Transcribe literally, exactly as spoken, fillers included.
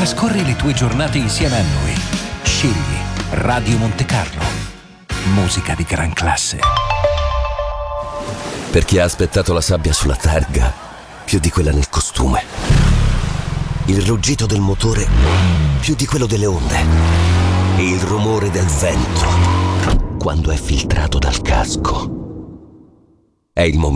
Trascorri le tue giornate insieme a noi. Scegli Radio Monte Carlo. Musica di gran classe. Per chi ha aspettato la sabbia sulla targa più di quella nel costume. Il ruggito del motore più di quello delle onde. E il rumore del vento quando è filtrato dal casco. È il momento